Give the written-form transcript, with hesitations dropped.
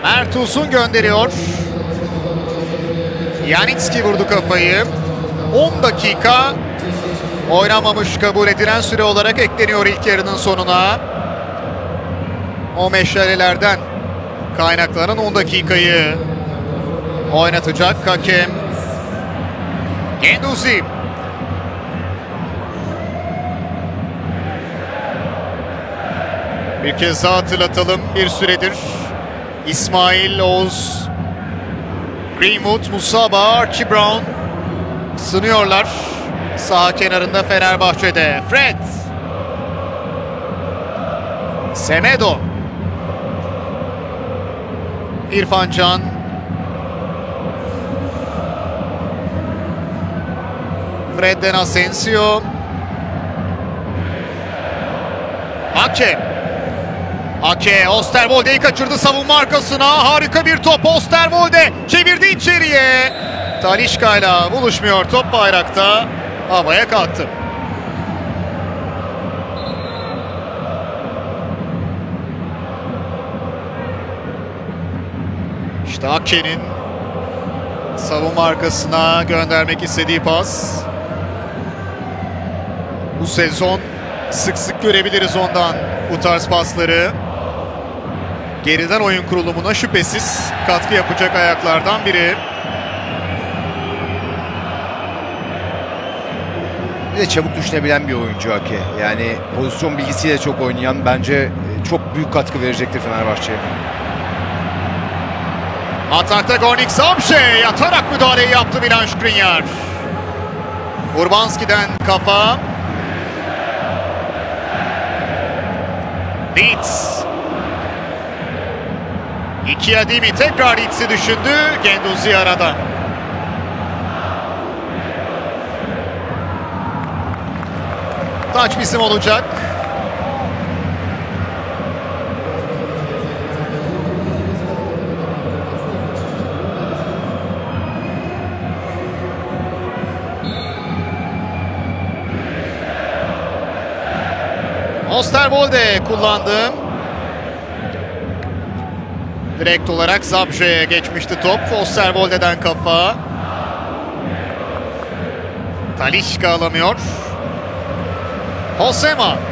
Mert Uzun gönderiyor. Yanitski vurdu kafayı. 10 dakika oynanmamış kabul edilen süre olarak ekleniyor ilk yarının sonuna. O meşalelerden kaynaklanan 10 dakikayı oynatacak hakem Guendouzi. Bir kez daha hatırlatalım, bir süredir İsmail, Oğuz, Greenwood, Musaba, Archie Brown sınıyorlar saha kenarında Fenerbahçe'de. Fred, Semedo, İrfan Can, Fred'den Asensio, Ake, Osterwolde'yi kaçırdı savunma arkasına. Harika bir top, Osterwolde çevirdi içeriye. Talisca'yla buluşmuyor, top bayrakta havaya kalktı. İşte Ake'nin savunma arkasına göndermek istediği pas. Bu sezon sık sık görebiliriz ondan bu tarz pasları. Geriden oyun kurulumuna şüphesiz katkı yapacak ayaklardan biri. Bir de çabuk düşünebilen bir oyuncu Ake. Yani pozisyon bilgisiyle çok oynayan, bence çok büyük katkı verecektir Fenerbahçe'ye. Atakta Gornik Zabşe yatarak müdahaleyi yaptı Milan Skriniar. Urbanski'den kafa. Leeds. İki Adimi tekrar Leeds'i düşündü. Guendouzi arada. Taç bizim olacak. Osterwolde kullandı. Direkt olarak Zabşe'ye geçmişti top. Osterwolde'den kafa. Talisca alamıyor. Hosema.